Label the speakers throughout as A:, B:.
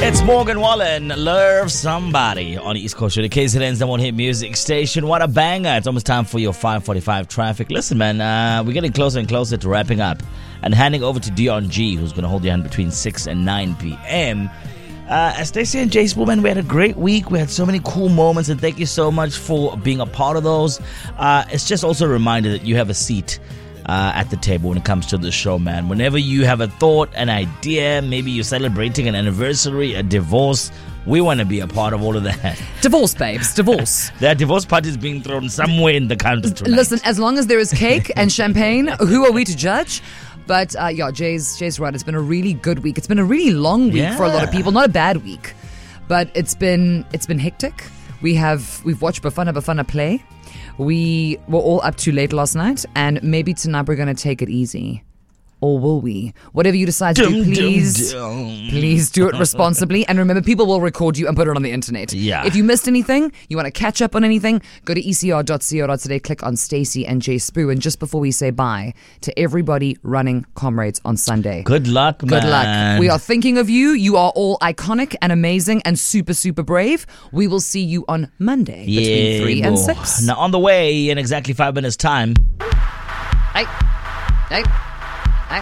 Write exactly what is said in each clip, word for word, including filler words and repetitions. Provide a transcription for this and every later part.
A: It's Morgan Wallen, Love Somebody on East Coast Radio, K Z N's number one hit music station. What a banger. It's almost time for your five forty-five traffic. Listen, man, uh, we're getting closer and closer to wrapping up and handing over to Dion G, who's going to hold your hand between six and nine p.m. Uh, Stacey and Jay Spoolman, we had a great week. We had so many cool moments, and thank you so much for being a part of those. Uh, it's just also a reminder that you have a seat Uh, at the table when it comes to the show, man. Whenever you have a thought, an idea, maybe you're celebrating an anniversary, a divorce, we want to be a part of all of that.
B: Divorce, babes, divorce.
A: There are divorce parties being thrown somewhere in the country tonight.
B: Listen, as long as there is cake and champagne, who are we to judge? But uh, yeah, Jay's Jay's right. It's been a really good week. It's been a really long week
A: Yeah.
B: for a lot of people. Not a bad week, but it's been it's been hectic. We have we've watched Bafana Bafana play. We were all up too late last night, and maybe tonight we're going to take it easy. Or will we? Whatever you decide to
A: Dum,
B: do,
A: dum,
B: please,
A: dum.
B: please do it responsibly. And remember, people will record you and put it on the internet.
A: Yeah.
B: If you missed anything, you want to catch up on anything, go to e c r dot co dot za, click on Stacey and Jay Spoo. And just before we say bye to everybody running Comrades on Sunday.
A: Good luck, man.
B: Good luck. We are thinking of you. You are all iconic and amazing and super, super brave. We will see you on Monday between three and
A: bro.
B: six.
A: Now, on the way, in exactly five minutes' time.
B: Hey, hey, hey.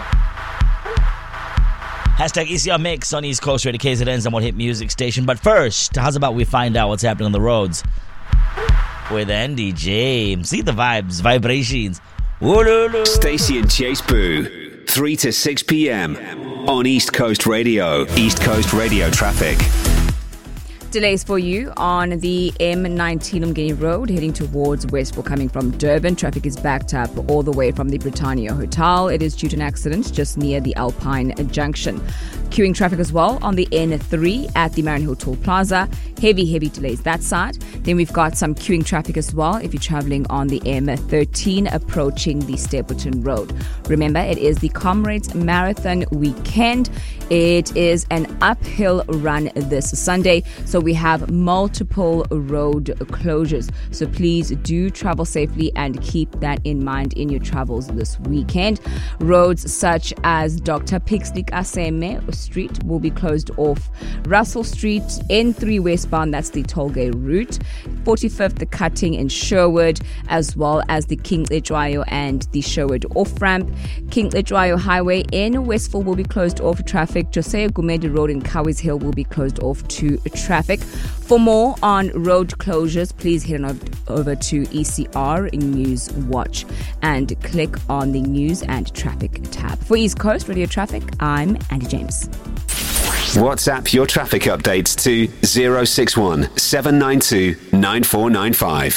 A: Hashtag E C R Mix on East Coast Radio, K Z N's number one hit music station. But first, how's about we find out what's happening on the roads with Andy James. See the vibes, vibrations. Woo-loo-loo.
C: Stacey and Chase Boo, three to six p.m. on East Coast Radio. East Coast Radio traffic.
D: Delays for you on the M nineteen Umgeni Road heading towards Westville coming from Durban. Traffic is backed up all the way from the Britannia Hotel. It is due to an accident just near the Alpine Junction. Queuing traffic as well on the N three at the Marion Hotel Plaza. Heavy, heavy delays that side. Then we've got some queuing traffic as well if you're traveling on the M thirteen approaching the Stapleton Road. Remember, it is the Comrades Marathon weekend. It is an uphill run this Sunday, so we have multiple road closures. So please do travel safely and keep that in mind in your travels this weekend. Roads such as Doctor Pixley Kaseme Street will be closed off. Russell Street, N three westbound, that's the Tollgate route. forty-fifth, the cutting in Sherwood, as well as the King Ledwayo and the Sherwood off-ramp. King Ledwayo Highway in Westville will be closed off to traffic. Josiah Gumede Road in Cowies Hill will be closed off to traffic. For more on road closures, please head on over to E C R News Watch and click on the News and Traffic tab. For East Coast Radio Traffic, I'm Andy James.
C: WhatsApp your traffic updates to zero six one seven nine two nine four nine five.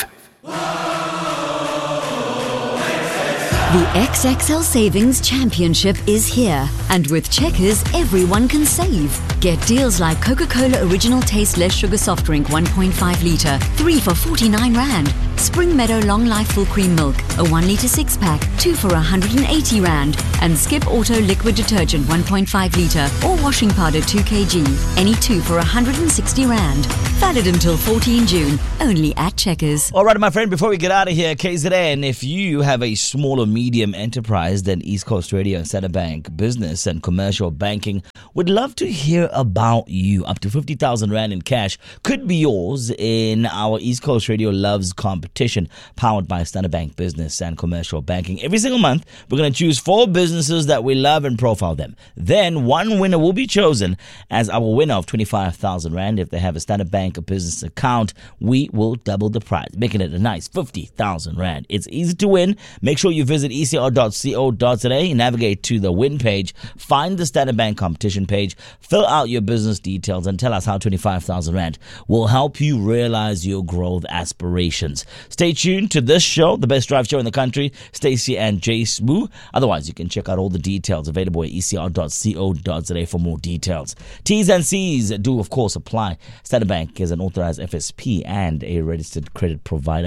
E: The X X L Savings Championship is here, and with Checkers, everyone can save. Get deals like Coca-Cola Original Taste Less Sugar Soft Drink one point five litre, three for forty-nine rand. Spring Meadow Long Life Full Cream Milk, a one litre six pack, two for one hundred eighty rand. And Skip Auto Liquid Detergent one point five litre or washing powder two kilograms, any two for one hundred sixty rand. Valid until fourteenth June, only at Checkers.
A: All right, my friend, before we get out of here, K Z N, if you have a small or medium enterprise, then East Coast Radio and Standard Bank Business and Commercial Banking would love to hear about you. Up to fifty thousand rand in cash could be yours in our East Coast Radio Loves competition, powered by Standard Bank Business and Commercial Banking. Every single month, we're going to choose four businesses that we love and profile them. Then one winner will be chosen as our winner of twenty-five thousand rand. If they have a Standard Bank business account, we will double the prize, making it a nice fifty thousand rand. It's easy to win. Make sure you visit e c r dot co dot za, navigate to the win page, find the Standard Bank competition page, fill out your business details, and tell us how twenty-five thousand rand will help you realize your growth aspirations. Stay tuned to this show, the best drive show in the country, Stacey and Jay Smoo. Otherwise, you can check out all the details available at e c r dot co dot za for more details. T's and C's do, of course, apply. Standard Bank is an authorized F S P and a registered credit provider.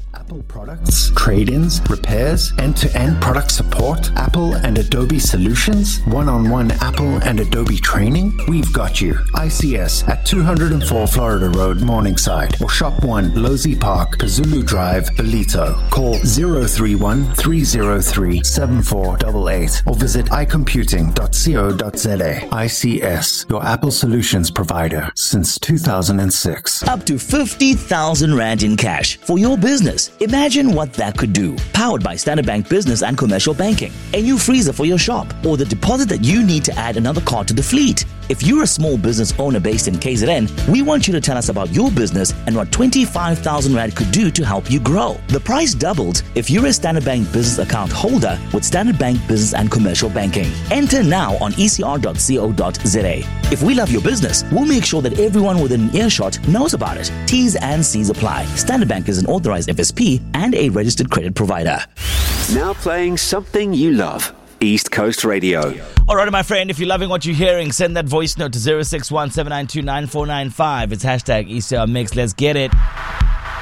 F: Apple products, trade-ins, repairs, end-to-end product support, Apple and Adobe solutions, one-on-one Apple and Adobe training. We've got you. I C S at two oh four Florida Road, Morningside, or Shop one, Losey Park, Pazulu Drive, Belito. Call zero three one, three zero three, seven four eight eight or visit i computing dot co dot z a. I C S, your Apple solutions provider since two thousand six.
A: Up to fifty thousand Rand in cash for your business. Imagine what that could do. Powered by Standard Bank Business and Commercial Banking. A new freezer for your shop, or the deposit that you need to add another car to the fleet. If you're a small business owner based in K Z N, we want you to tell us about your business and what twenty-five thousand Rand could do to help you grow. The price doubled if you're a Standard Bank Business account holder with Standard Bank Business and Commercial Banking. Enter now on e c r dot co dot z a. If we love your business, we'll make sure that everyone within earshot knows about it. T's and C's apply. Standard Bank is an authorized F S P and a registered credit provider.
C: Now playing something you love. East Coast Radio.
A: All right, my friend, if you're loving what you're hearing, send that voice note to zero six one, seven nine two, nine four nine five. It's hashtag E C R Mix. Let's get it.